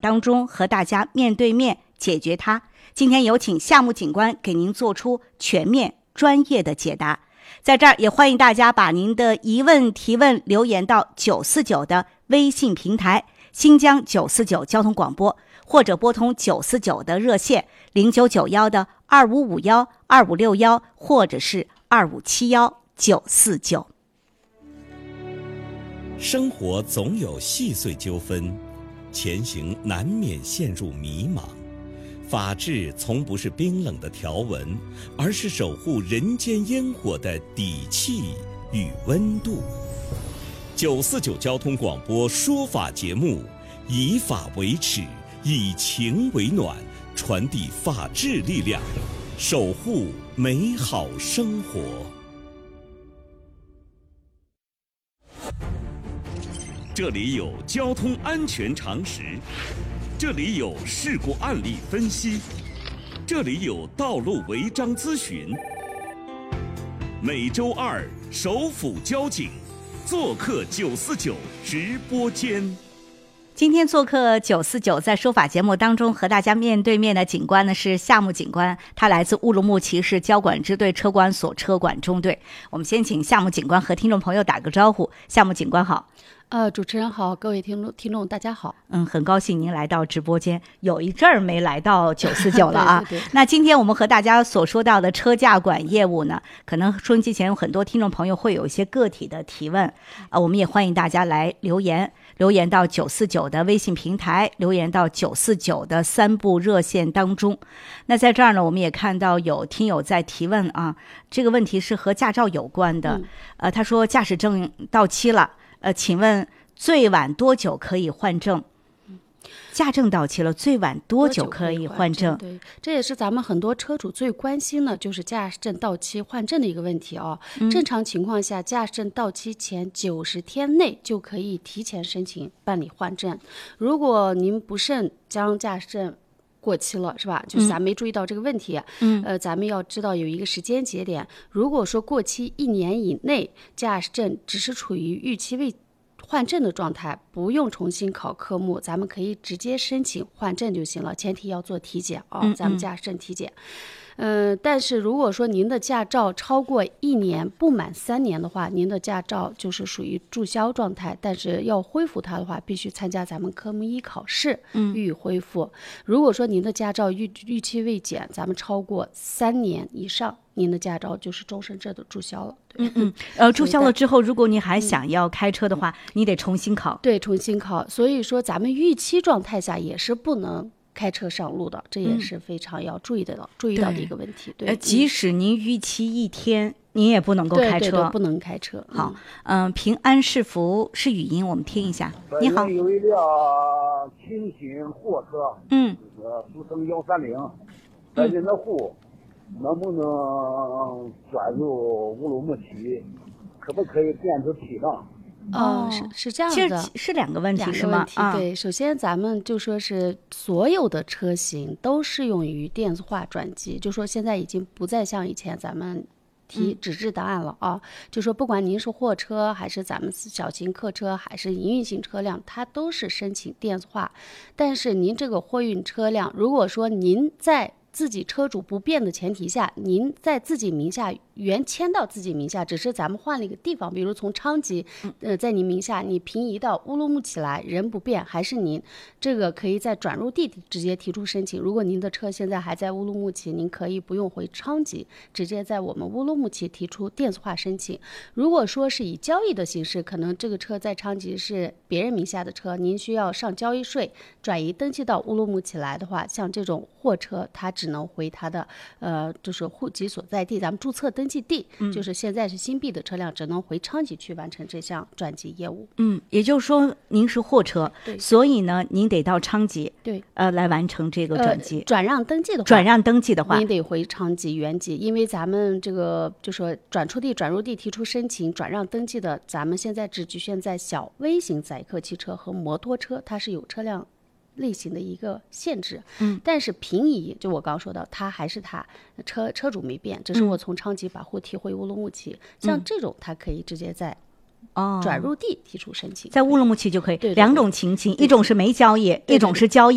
当中和大家面对面解决它。今天有请夏木警官给您做出全面专业的解答。在这儿也欢迎大家把您的疑问提问留言到949的微信平台新疆949交通广播，或者拨通949的热线0991的2551、2561，或者是2571、949。 生活总有细碎纠纷，前行难免陷入迷茫。法治从不是冰冷的条文，而是守护人间烟火的底气与温度。949交通广播说法节目，以法为尺，以情为暖，传递法治力量，守护美好生活。这里有交通安全常识，这里有事故案例分析，这里有道路违章咨询。每周二首府交警做客949直播间。 今天做客949在说法节目当中和大家面对面的警官呢是夏木警官，他来自乌鲁木齐市交管支队车管所车管中队。我们先请夏木警官和听众朋友打个招呼。夏木警官好。 主持人好，各位听众大家好。 很高兴您来到直播间，有一阵儿没来到949了啊。 对。 那今天我们和大家所说到的车驾管业务呢，可能收音机前有很多听众朋友会有一些个体的提问我们也欢迎大家来留言到949的微信平台，留言到949的3部热线当中。那在这儿呢，我们也看到有听友在提问啊，这个问题是和驾照有关的。他说驾驶证到期了。请问最晚多久可以换证？驾证到期了，最晚多久可以换证？ 对，这也是咱们很多车主最关心的，就是驾驶证到期换证的一个问题啊。正常情况下，驾驶证到期前90天内就可以提前申请办理换证。如果您不慎将驾驶证过期了，是吧？就是咱没注意到这个问题。咱们要知道有一个时间节点，如果说过期1年以内，驾驶证只是处于逾期未换证的状态，不用重新考科目，咱们可以直接申请换证就行了，前提要做体检啊，咱们驾驶证体检。但是如果说您的驾照超过1年不满3年的话，您的驾照就是属于注销状态，但是要恢复它的话，必须参加咱们科目1考试予以恢复。如果说您的驾照逾期未检，咱们超过3年以上，您的驾照就是终身制的注销了。 注销了之后，如果你还想要开车的话，你得重新考。 对，重新考。所以说咱们逾期状态下也是不能开车上路的，这也是非常要注意到的一个问题。对， 即使您逾期1天，您也不能够开车。 对，不能开车。 好，平安是福是语音，我们听一下。你好， 有一辆轻型货车，俗称130，在您的户能不能转入乌鲁木齐？可不可以电子批证？ 是这样的， 其实是2个问题，是吗？ 对，首先咱们就说是所有的车型都适用于电子化转机，就说现在已经不再像以前咱们提纸质档案了啊。就说不管您是货车还是咱们小型客车还是营运型车辆，它都是申请电子化。但是您这个货运车辆，如果说您在自己车主不变的前提下，您在自己名下原迁到自己名下，只是咱们换了一个地方，比如从昌吉在您名下，你平移到乌鲁木齐来，人不变，还是您这个可以在转入地直接提出申请。如果您的车现在还在乌鲁木齐，您可以不用回昌吉，直接在我们乌鲁木齐提出电子化申请。如果说是以交易的形式，可能这个车在昌吉是别人名下的车，您需要上交易税转移登记到乌鲁木齐来的话，像这种货车它只能回它的就是户籍所在地，咱们注册登记地，就是现在是新币的车辆只能回昌吉去完成这项转籍业务。 也就是说您是货车，所以呢您得到昌吉， 对， 来完成这个转籍。 转让登记的话，您得回昌吉原籍，因为咱们这个就说转出地转入地提出申请转让登记的，咱们现在只局限在小微型载客汽车和摩托车，它是有车辆类型的一个限制。但是平移就我刚说到，它还是它车主没变，只是我从昌吉把户提回乌鲁木齐，像这种它可以直接在转入地提出申请， 在乌鲁木齐就可以。 对， 两种情形，一种是没交易，一种是交易。